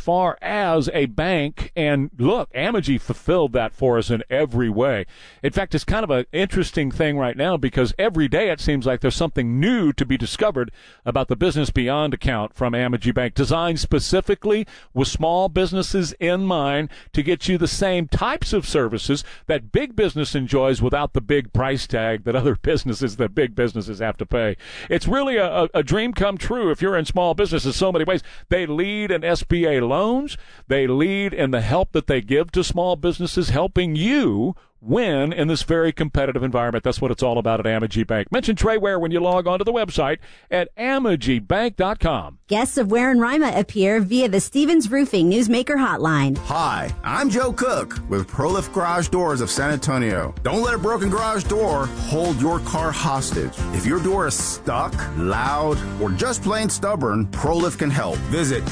far as a bank. And look, Amegy fulfilled that for us in every way. In fact, it's kind of an interesting thing right now because every day it seems like there's something new to be discovered about the Business Beyond account from Amegy Bank, designed specifically with small businesses in mind to get you the same types of services that big business enjoys without the big price tag that other businesses, that big businesses have to pay. It's really a dream come true if you're in small business in so many ways. They lead in SBA loans. They lead in the help that they give to small businesses, helping you win in this very competitive environment. That's what it's all about at Amegy Bank. Mention Trey Ware when you log on to the website at AmegyBank.com. Guests of Ware and Rima appear via the Stevens Roofing Newsmaker Hotline. Hi, I'm Joe Cook with ProLift Garage Doors of San Antonio. Don't let a broken garage door hold your car hostage. If your door is stuck, loud, or just plain stubborn, ProLift can help. Visit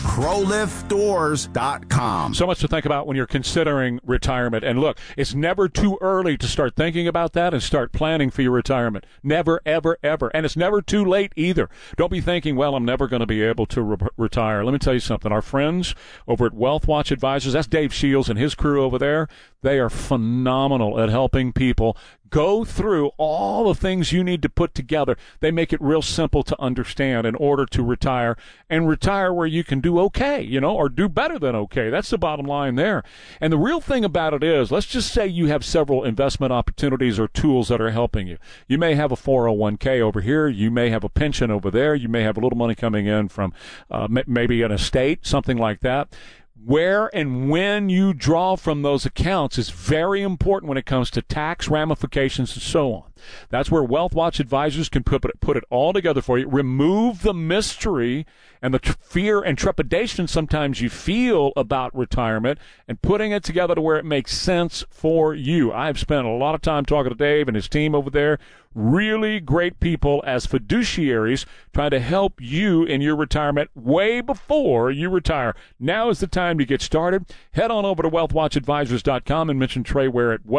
ProLiftDoors.com. So much to think about when you're considering retirement. And look, it's never too early to start thinking about that and start planning for your retirement. Never, ever, ever. And it's never too late either. Don't be thinking, well, I'm never going to be able to retire. Let me tell you something. Our friends over at Wealth Watch Advisors, that's Dave Shields and his crew over there, they are phenomenal at helping people go through all the things you need to put together. They make it real simple to understand in order to retire, and retire where you can do okay, or do better than okay. That's the bottom line there. And the real thing about it is, let's just say you have several investment opportunities or tools that are helping you. You may have a 401k over here. You may have a pension over there. You may have a little money coming in from maybe an estate, something like that. Where and when you draw from those accounts is very important when it comes to tax ramifications and so on. That's where Wealth Watch Advisors can put it all together for you. Remove the mystery and the fear and trepidation sometimes you feel about retirement, and putting it together to where it makes sense for you. I've spent a lot of time talking to Dave and his team over there. Really great people as fiduciaries trying to help you in your retirement way before you retire. Now is the time to get started. Head on over to wealthwatchadvisors.com and mention Trey Ware at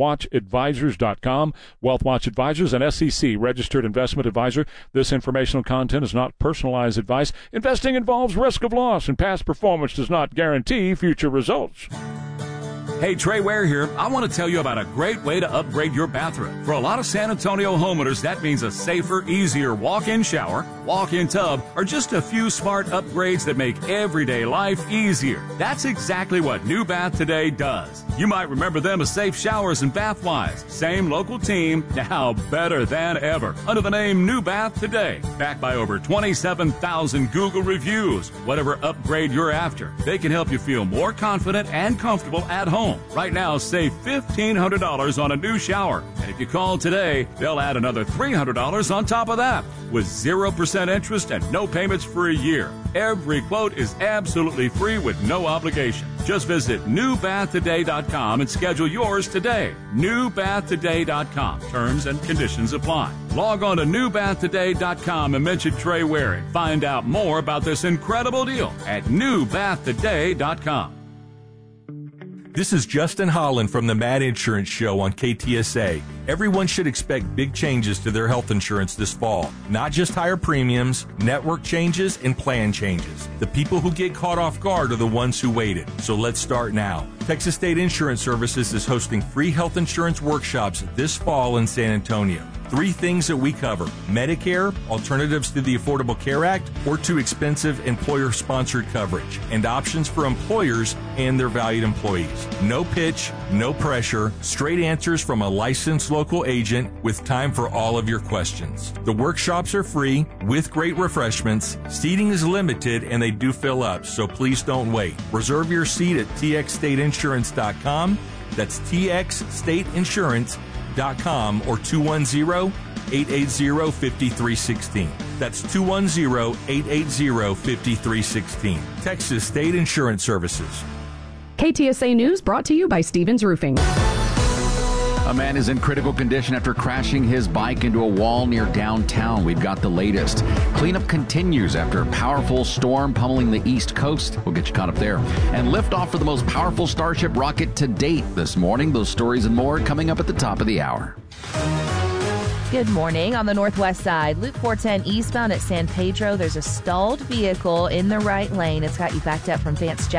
wealthwatchadvisors.com. Wealth Watch Advisors, an SEC registered investment advisor. This informational content is not personalized advice. Investing involves risk of loss, and past performance does not guarantee future results. Hey, Trey Ware here. I want to tell you about a great way to upgrade your bathroom. For a lot of San Antonio homeowners, that means a safer, easier walk-in shower, walk-in tub, or just a few smart upgrades that make everyday life easier. That's exactly what New Bath Today does. You might remember them as Safe Showers and Bathwise. Same local team, now better than ever, under the name New Bath Today. Backed by over 27,000 Google reviews. Whatever upgrade you're after, they can help you feel more confident and comfortable at home. Right now, save $1,500 on a new shower. And if you call today, they'll add another $300 on top of that, with 0% interest and no payments for a year. Every quote is absolutely free with no obligation. Just visit newbathtoday.com and schedule yours today. Newbathtoday.com. Terms and conditions apply. Log on to newbathtoday.com and mention Trey Ware. Find out more about this incredible deal at newbathtoday.com. This is Justin Holland from the Mad Insurance Show on KTSA. Everyone should expect big changes to their health insurance this fall. Not just higher premiums, network changes, and plan changes. The people who get caught off guard are the ones who waited. So let's start now. Texas State Insurance Services is hosting free health insurance workshops this fall in San Antonio. 3 things that we cover: Medicare, alternatives to the Affordable Care Act, or too expensive employer-sponsored coverage, and options for employers and their valued employees. No pitch, no pressure, straight answers from a licensed local agent with time for all of your questions. The workshops are free with great refreshments. Seating is limited and they do fill up, so please don't wait. Reserve your seat at txstateinsurance.com. That's txstateinsurance.com or 210-880-5316. That's 210-880-5316. Texas State Insurance Services. KTSA News brought to you by Stevens Roofing. A man is in critical condition after crashing his bike into a wall near downtown. We've got the latest. Cleanup continues after a powerful storm pummeling the East Coast. We'll get you caught up there. And liftoff for the most powerful Starship rocket to date this morning. Those stories and more coming up at the top of the hour. Good morning. On the northwest side, Loop 410 eastbound at San Pedro, there's a stalled vehicle in the right lane. It's got you backed up from Vance